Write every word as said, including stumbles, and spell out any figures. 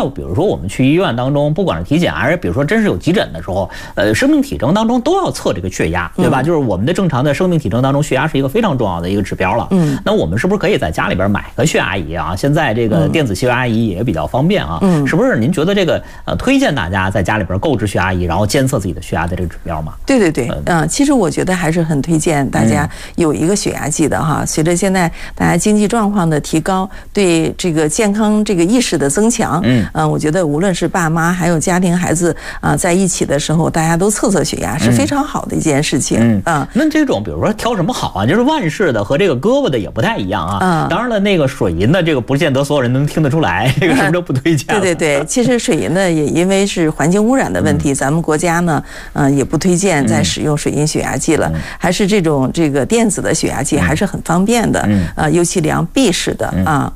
比如说我们去医院当中，不管是体检还是比如说真是有急诊的时候，呃，生命体征当中都要测这个血压，对吧？嗯、就是我们的正常的生命体征当中，血压是一个非常重要的一个指标了。嗯，那我们是不是可以在家里边买个血压仪啊？现在这个电子血压仪也比较方便啊。嗯，是不是？您觉得这个呃，推荐大家在家里边购置血压仪，然后监测自己的血压的这个指标吗？ 对对对，嗯、呃，其实我觉得还是很推荐大家有一个血压计的哈。随着现在大家经济状况的提高，对这个健康这个意识的增强，嗯，嗯、呃，我觉得无论是爸妈还有家庭孩子啊、呃、在一起的时候，大家都测测血压是非常好的一件事情。嗯，啊、 那这种比如说挑什么好啊？就是腕式的和这个胳膊的也不太一样啊。嗯，当然了，那个水银的这个不见得所有人能听得出来，这个是不是都不推荐？ 对对对，其实水银呢也因为是环境污染的问题，嗯、咱们国家呢，嗯、呃，也不推荐再使用水银血压计了，嗯、还是这种这个电子的血压计还是很方便的。嗯，呃，尤其量臂式的啊。